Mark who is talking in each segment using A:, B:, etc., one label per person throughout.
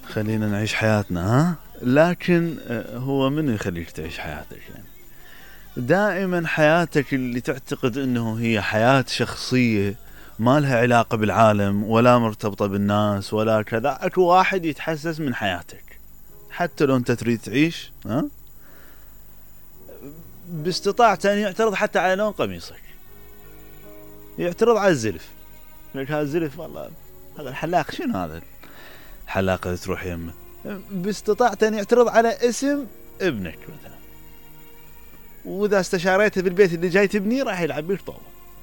A: خلينا نعيش حياتنا، ها؟ لكن هو من يخليك تعيش حياتك؟ يعني دائما حياتك اللي تعتقد انه هي حياة شخصية ما لها علاقة بالعالم ولا مرتبطة بالناس ولا كذا، اكو واحد يتحسس من حياتك حتى لو انت تريد تعيش، ها؟ باستطاعته ان يعترض حتى على لون قميصك، يعترض على الزلف، لك هذا الزلف والله هذا الحلاق شنو هذا الحلاقة اللي تروح يمه، باستطاعته ان يعترض على اسم ابنك مثلا، واذا استشاريته بالبيت اللي جاي تبنيه راح يلعب بيك طاوله.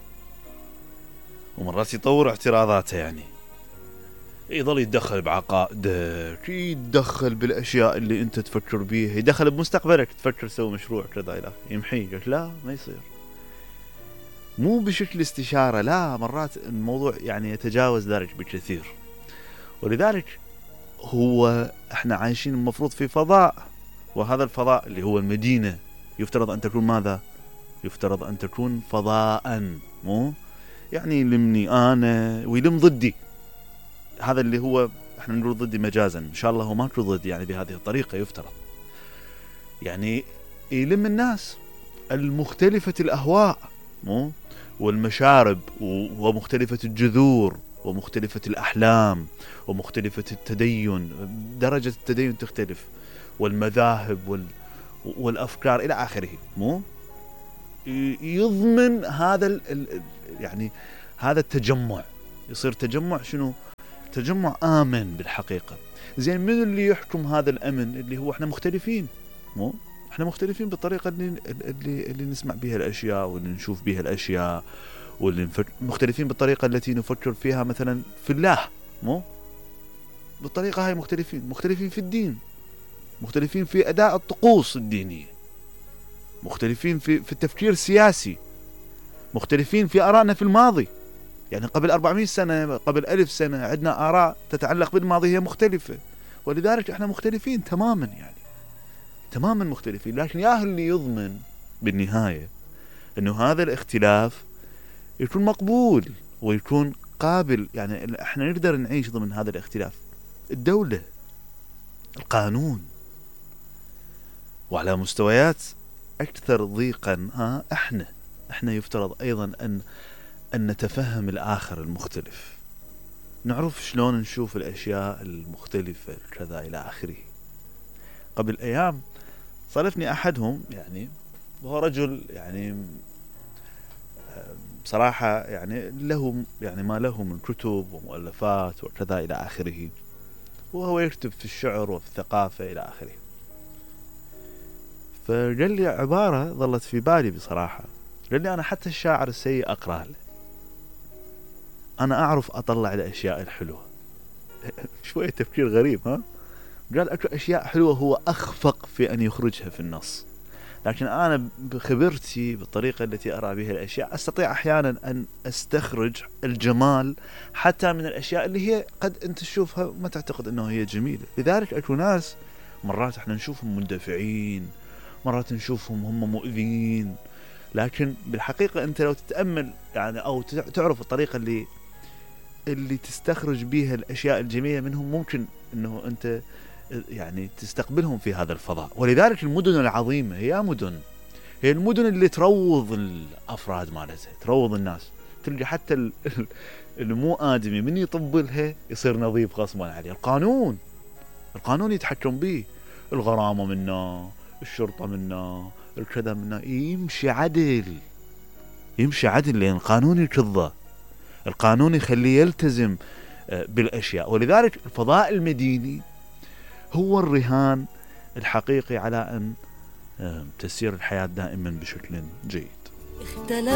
A: ومرات يطور اعتراضاته، يعني يظل يتدخل بعقائدك، يتدخل بالاشياء اللي انت تفكر بيها، يدخل بمستقبلك، تفكر تسوي مشروع كذا الى يمحيه، لك لا ما يصير، مو بشكل استشارة، لا، مرات الموضوع يعني يتجاوز ذلك بكثير. ولذلك هو احنا عايشين المفروض في فضاء، وهذا الفضاء اللي هو المدينة يفترض ان تكون ماذا؟ يفترض ان تكون فضاء، مو يعني يلمني انا ويلم ضدي، هذا اللي هو احنا نقول ضدي مجازا، ان شاء الله هو ماكو ضد يعني بهذه الطريقة، يفترض يعني يلم الناس المختلفة الاهواء، مو والمشارب ومختلفة الجذور ومختلفة الأحلام ومختلفة التدين، درجة التدين تختلف، والمذاهب والأفكار إلى آخره، مو يضمن هذا يعني هذا التجمع، يصير تجمع شنو؟ تجمع آمن بالحقيقة. زين من اللي يحكم هذا الأمن؟ اللي هو احنا مختلفين، مو احنا مختلفين بالطريقة اللي نسمع بها الأشياء واللي نشوف بها الأشياء، واللي مختلفين بالطريقة التي نفكر فيها مثلا في الله، مو بالطريقة هاي مختلفين في الدين، مختلفين في أداء الطقوس الدينية، مختلفين في التفكير السياسي، مختلفين في آرائنا في الماضي، يعني قبل 400 سنة قبل 1000 سنة عندنا آراء تتعلق بالماضي هي مختلفة، ولذلك احنا مختلفين تماما، يعني تماما مختلفين. لكن ياهو اللي يضمن بالنهاية انه هذا الاختلاف يكون مقبول ويكون قابل، يعني احنا نقدر نعيش ضمن هذا الاختلاف. الدولة، القانون، وعلى مستويات اكثر ضيقا، احنا يفترض ايضا ان نتفهم الاخر المختلف، نعرف شلون نشوف الاشياء المختلفة كذا الى اخره. قبل ايام صادفني احدهم، يعني وهو رجل يعني بصراحة يعني له يعني ما له من كتب ومؤلفات وكذا إلى آخره، وهو يكتب في الشعر وفي الثقافة إلى آخره. فقال لي عبارة ظلت في بالي بصراحة، قال لي أنا حتى الشاعر السيء أقرأ له، أنا أعرف أطلع الأشياء الحلوة. شوية تفكير غريب، ها؟ قال أكو أشياء حلوة هو أخفق في أن يخرجها في النص، لكن أنا بخبرتي بالطريقة التي أرى بها الأشياء أستطيع أحيانا أن أستخرج الجمال حتى من الأشياء اللي هي قد أنت تشوفها ما تعتقد أنه هي جميلة. لذلك أكو ناس مرات احنا نشوفهم مندفعين، مرات نشوفهم هم مؤذين، لكن بالحقيقة أنت لو تتأمل يعني أو تعرف الطريقة اللي تستخرج بها الأشياء الجميلة منهم، ممكن أنه أنت يعني تستقبلهم في هذا الفضاء. ولذلك المدن العظيمة هي المدن اللي تروض الأفراد مالتها، تروض الناس، تلقى حتى المو آدمي من يطبلها يصير نظيف غصبا عليه. القانون يتحكم به، الغرامة منا، الشرطة منا، الكذا منا، يمشي عدل لأن القانون يكظه، القانون يخليه يلتزم بالأشياء. ولذلك الفضاء المديني هو الرهان الحقيقي على أن تسير الحياة دائما بشكل جيد.